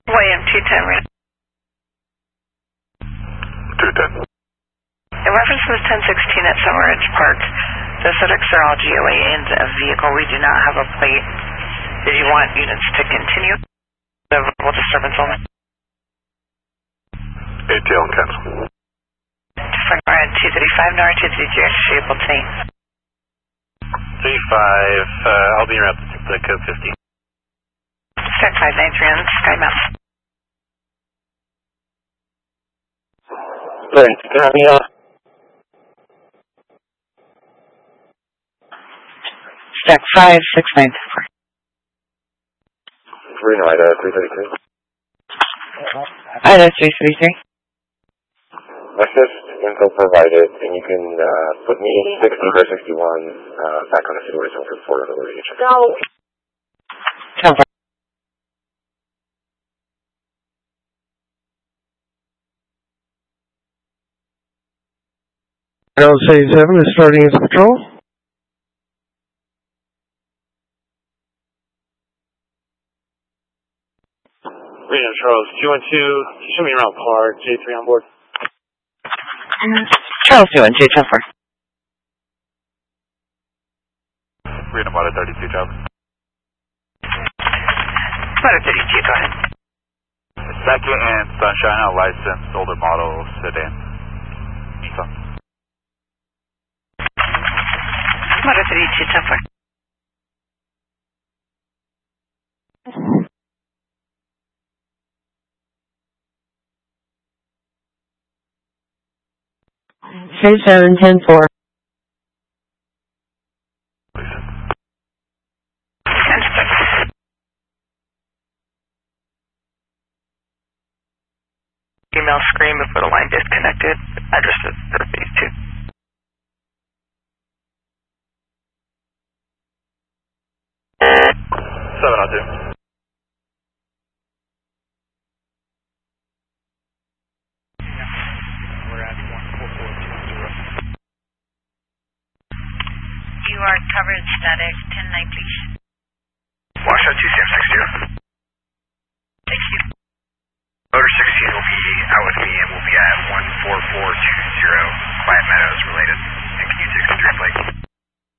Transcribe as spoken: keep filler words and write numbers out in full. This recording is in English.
William two ten. two ten. In reference to the ten sixteen at Summer Ridge Park, the aesthetics are all G O A in a vehicle. We do not have a plate. Did you want units to continue? The verbal disturbance only? A T L and cancel. Front two thirty-five, Nora two thirty-two, able to name. thirty-five, uh, I'll be around the code fifty. Set five nine three on Sky Mountain. Right, got me off. Stack five six nine four. Reno, Ida three thirty-three. Ida three thirty-three. Assist info provided, and you can uh, put me sixty or sixty-one uh, back on the situation for four other location. Go. Cover. L seventy-seven is starting its patrol. Reno Charles, two one two, show me around par, J three on board. Charles two one two, ten four. Reno Mata thirty-two, Charles. Mata thirty-two, go ahead. Second and Sunshine, a licensed older model sedan. Nissan. Mata thirty-two, ten four. Three seven ten four. Email screen before the line disconnected. Address is thirty-two. seven oh two. You are covered static, ten nine please.